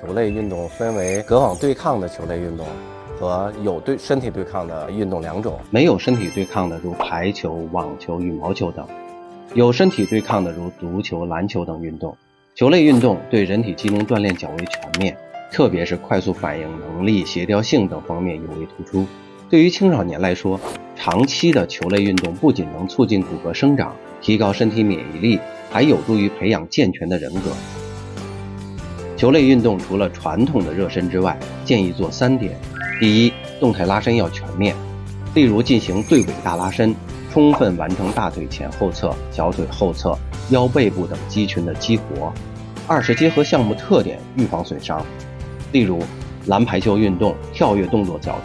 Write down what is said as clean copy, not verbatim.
球类运动分为隔网对抗的球类运动和有身体对抗的运动两种。 没有身体对抗的如排球、网球、羽毛球等，有身体对抗的如足球、篮球等运动。球类运动对人体机能锻炼较为全面，特别是快速反应能力、协调性等方面尤为突出。对于青少年来说，长期的球类运动不仅能促进骨骼生长，提高身体免疫力，还有助于培养健全的人格。球类运动除了传统的热身之外，建议做3点。第一，动态拉伸要全面，例如进行对尾大拉伸，充分完成大腿前后侧、小腿后侧、腰背部等肌群的激活。二是结合项目特点，预防损伤，例如篮排球运动跳跃动作较